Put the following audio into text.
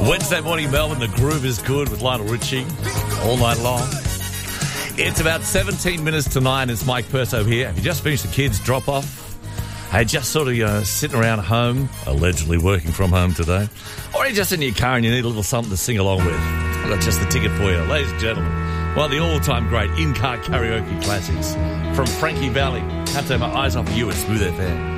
Wednesday morning, Melbourne. The groove is good with Lionel Richie all night long. It's about 17 minutes to 9. It's Mike Perso here. Have you just finished the kids' drop-off? Hey, just sort of sitting around home, allegedly working from home today? Or are you just in your car and you need a little something to sing along with? I've got just the ticket for you. Ladies and gentlemen, one of the all-time great in-car karaoke classics from Frankie Valli. Can't take my eyes off you at Smooth FM.